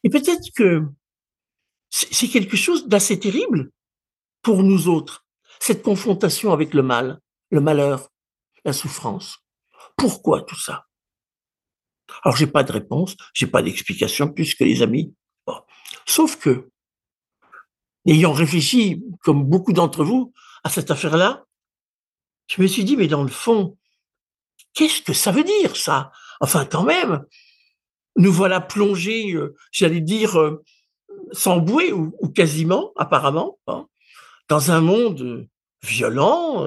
Et peut-être que c'est quelque chose d'assez terrible pour nous autres, cette confrontation avec le mal, le malheur, la souffrance. Pourquoi tout ça? Alors j'ai pas de réponse, j'ai pas d'explication plus que les amis. Bon. Sauf que, ayant réfléchi, comme beaucoup d'entre vous, à cette affaire-là, je me suis dit: «Mais dans le fond, qu'est-ce que ça veut dire ça? Enfin quand même, nous voilà plongés, j'allais dire, sans bouée ou quasiment apparemment, hein, dans un monde, violent,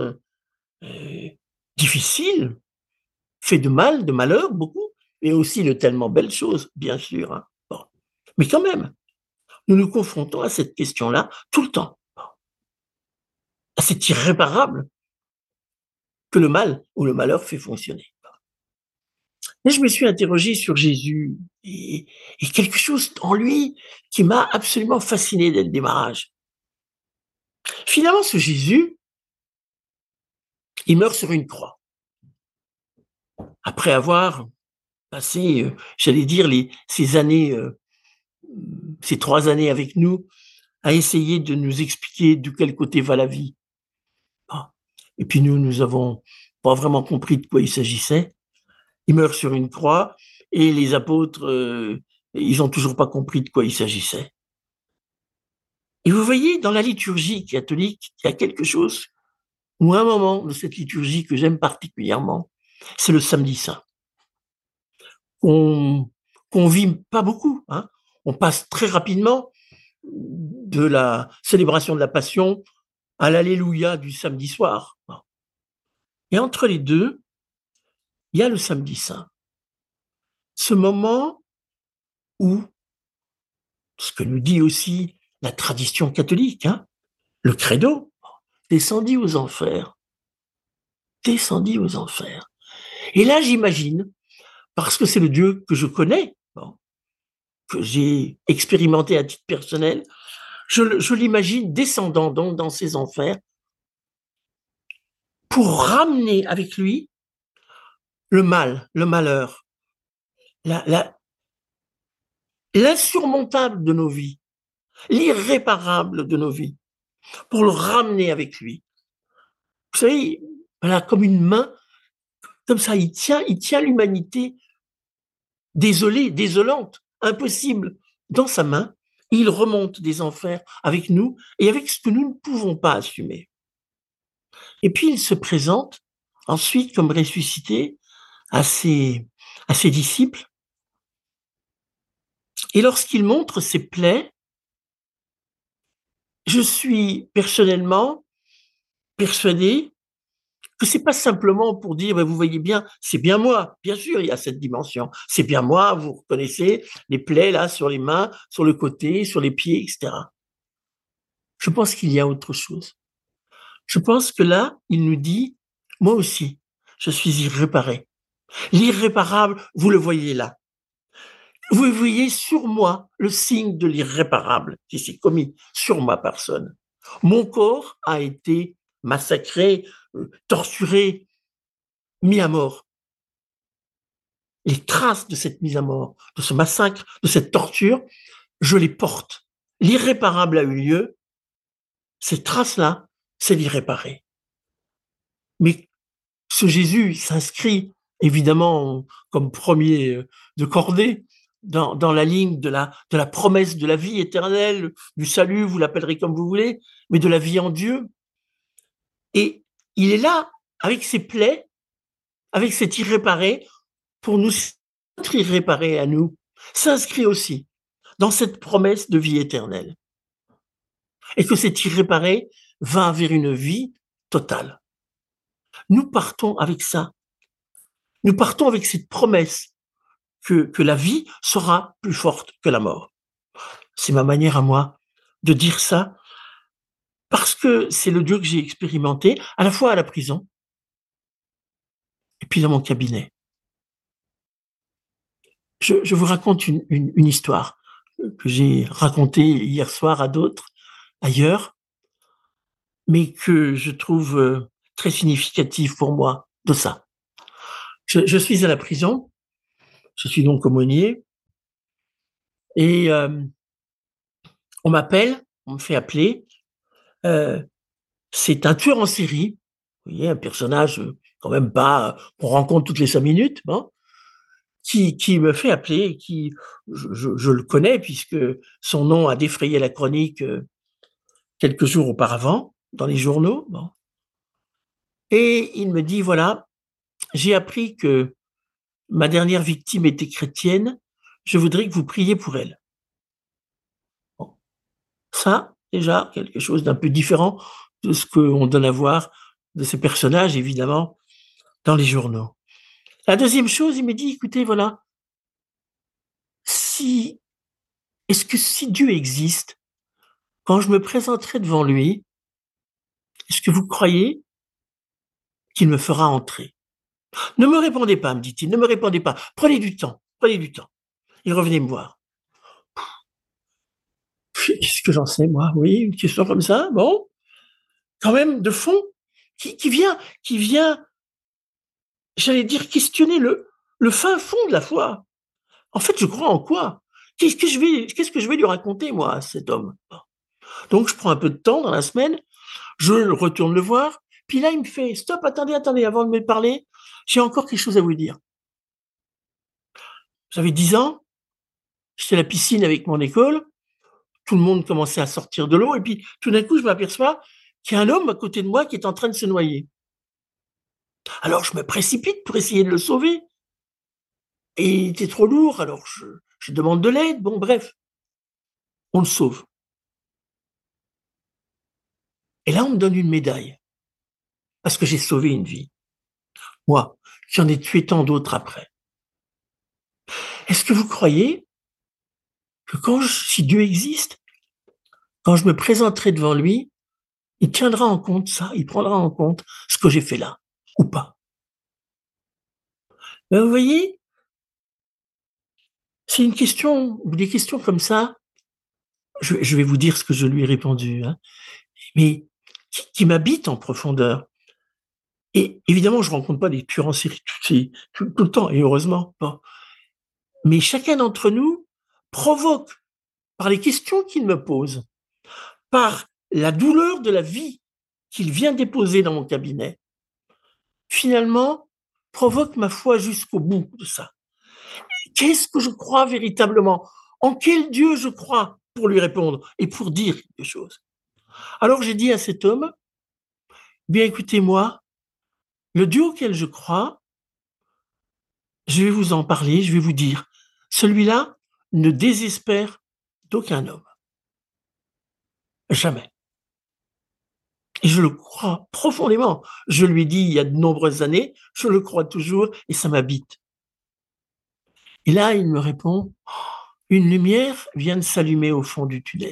difficile, fait de mal, de malheur beaucoup, et aussi de tellement belles choses, bien sûr, hein. Bon. Mais quand même, nous nous confrontons à cette question-là tout le temps, à cet irréparable que le mal ou le malheur fait fonctionner. Et je me suis interrogé sur Jésus et quelque chose en lui qui m'a absolument fasciné dès le démarrage. Finalement, ce Jésus, il meurt sur une croix. Après avoir passé, j'allais dire ces années, ces 3 années avec nous, à essayer de nous expliquer de quel côté va la vie. Ah, et puis nous avons pas vraiment compris de quoi il s'agissait. Il meurt sur une croix et les apôtres, ils ont toujours pas compris de quoi il s'agissait. Et vous voyez, dans la liturgie catholique, il y a quelque chose ou un moment de cette liturgie que j'aime particulièrement, c'est le samedi saint. On qu'on vit pas beaucoup, hein. On passe très rapidement de la célébration de la Passion à l'alléluia du samedi soir. Et entre les 2, il y a le samedi saint. Ce moment où, ce que nous dit aussi la tradition catholique, hein, le credo, descendit aux enfers, descendit aux enfers. Et là, j'imagine, parce que c'est le Dieu que je connais, bon, que j'ai expérimenté à titre personnel, je l'imagine descendant donc dans ces enfers pour ramener avec lui le mal, le malheur, la, la, l'insurmontable de nos vies, l'irréparable de nos vies, pour le ramener avec lui. Vous savez, voilà, comme une main, comme ça, il tient l'humanité désolée, désolante, impossible, dans sa main. Il remonte des enfers avec nous et avec ce que nous ne pouvons pas assumer. Et puis il se présente ensuite comme ressuscité à à ses disciples. Et lorsqu'il montre ses plaies, je suis personnellement persuadé que c'est pas simplement pour dire, ben, vous voyez bien, c'est bien moi. Bien sûr, il y a cette dimension. C'est bien moi, vous reconnaissez les plaies là sur les mains, sur le côté, sur les pieds, etc. Je pense qu'il y a autre chose. Je pense que là, il nous dit, moi aussi, je suis irréparé. L'irréparable, vous le voyez là. Vous voyez sur moi le signe de l'irréparable qui s'est commis sur ma personne. Mon corps a été massacré, torturé, mis à mort. Les traces de cette mise à mort, de ce massacre, de cette torture, je les porte. L'irréparable a eu lieu. Ces traces-là, c'est l'irréparé. Mais ce Jésus s'inscrit évidemment comme premier de cordée dans la ligne de la promesse de la vie éternelle, du salut, vous l'appellerez comme vous voulez, mais de la vie en Dieu. Et il est là avec ses plaies, avec cet irréparé, pour nous être irréparé à nous, s'inscrit aussi dans cette promesse de vie éternelle. Et que cet irréparé va vers une vie totale. Nous partons avec ça. Nous partons avec cette promesse que la vie sera plus forte que la mort. C'est ma manière à moi de dire ça parce que c'est le Dieu que j'ai expérimenté à la fois à la prison et puis dans mon cabinet. Je vous raconte une histoire que j'ai racontée hier soir à d'autres ailleurs, mais que je trouve très significative pour moi de ça. Je suis à la prison, je suis donc aumônier, et on m'appelle, on me fait appeler, heu, c'est un tueur en série, vous voyez? Un personnage, quand même pas, qu'on rencontre toutes les 5 minutes, bon, qui me fait appeler et qui je le connais puisque son nom a défrayé la chronique, quelques jours auparavant dans les journaux, bon, et il me dit: «Voilà, j'ai appris que ma dernière victime était chrétienne, je voudrais que vous priez pour elle». Bon, ça, déjà, quelque chose d'un peu différent de ce qu'on donne à voir de ces personnages, évidemment, dans les journaux. La deuxième chose, il me dit: «Écoutez, voilà, si est-ce que si Dieu existe, quand je me présenterai devant lui, est-ce que vous croyez qu'il me fera entrer?» «Ne me répondez pas», me dit-il, «ne me répondez pas. Prenez du temps, prenez du temps et revenez me voir». Qu'est-ce que j'en sais moi? Oui, une question comme ça, bon, quand même de fond, qui vient, j'allais dire, questionner le fin fond de la foi. En fait, je crois en quoi? Qu'est-ce que je vais lui raconter moi à cet homme? Donc je prends un peu de temps dans la semaine, je retourne le voir, puis là il me fait: «Stop, attendez, attendez, avant de me parler, j'ai encore quelque chose à vous dire. J'avais 10 ans, j'étais à la piscine avec mon école, tout le monde commençait à sortir de l'eau et puis tout d'un coup je m'aperçois qu'il y a un homme à côté de moi qui est en train de se noyer. Alors je me précipite pour essayer de le sauver et il était trop lourd, alors je demande de l'aide, bon bref, on le sauve et là on me donne une médaille parce que j'ai sauvé une vie. Moi, qui en ai tué tant d'autres après. Est-ce que vous croyez que si Dieu existe, quand je me présenterai devant lui, il tiendra en compte ça, il prendra en compte ce que j'ai fait là, ou pas? Ben, vous voyez, c'est une question ou des questions comme ça, je vais vous dire ce que je lui ai répondu, hein, mais qui m'habitent en profondeur et évidemment, je rencontre pas des tueurs en série tout le temps et heureusement, bon, mais chacun d'entre nous provoque par les questions qu'il me pose, par la douleur de la vie qu'il vient déposer dans mon cabinet, finalement, provoque ma foi jusqu'au bout de ça. Qu'est-ce que je crois véritablement? En quel Dieu je crois pour lui répondre et pour dire quelque chose? Alors j'ai dit à cet homme: «Bien écoutez, moi, le Dieu auquel je crois, je vais vous en parler, je vais vous dire, celui-là ne désespère d'aucun homme, jamais. Et je le crois profondément. Je lui ai dit il y a de nombreuses années, je le crois toujours et ça m'habite. Et là, il me répond: «Une lumière vient de s'allumer au fond du tunnel».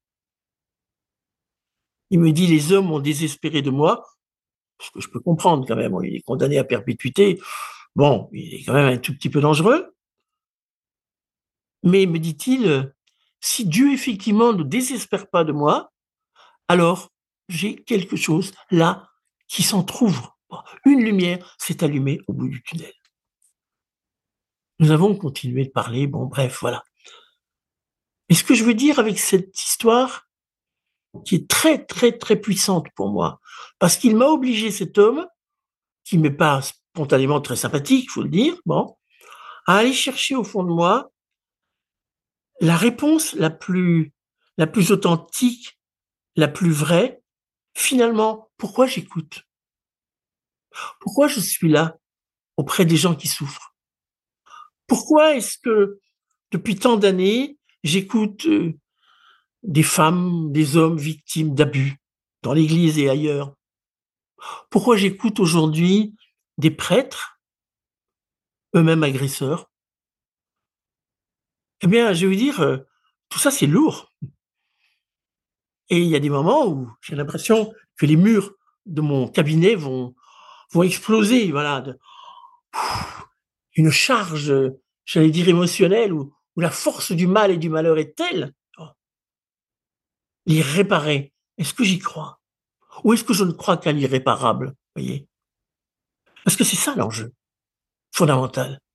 Il me dit: «Les hommes ont désespéré de moi», ce que je peux comprendre quand même, il est condamné à perpétuité. Bon, il est quand même un tout petit peu dangereux, mais me dit-il: «Si Dieu effectivement ne désespère pas de moi, alors j'ai quelque chose là qui s'entrouvre. Une lumière s'est allumée au bout du tunnel». Nous avons continué de parler, bon bref, voilà. Et ce que je veux dire avec cette histoire, qui est très, très, très puissante pour moi, parce qu'il m'a obligé, cet homme, qui m'est pas spontanément très sympathique, il faut le dire, bon, à aller chercher au fond de moi la réponse la plus authentique, la plus vraie. Finalement, pourquoi j'écoute? Pourquoi je suis là, auprès des gens qui souffrent? Pourquoi est-ce que, depuis tant d'années, j'écoute, des femmes, des hommes victimes d'abus, dans l'Église et ailleurs? Pourquoi j'écoute aujourd'hui des prêtres, eux-mêmes agresseurs? Eh bien, je vais vous dire, tout ça, c'est lourd et il y a des moments où j'ai l'impression que les murs de mon cabinet vont exploser, voilà, de une charge, j'allais dire émotionnelle où la force du mal et du malheur est telle, oh, l'irréparé. Est-ce que j'y crois? Ou est-ce que je ne crois qu'à l'irréparable? Vous voyez? Parce que c'est ça l'enjeu fondamental.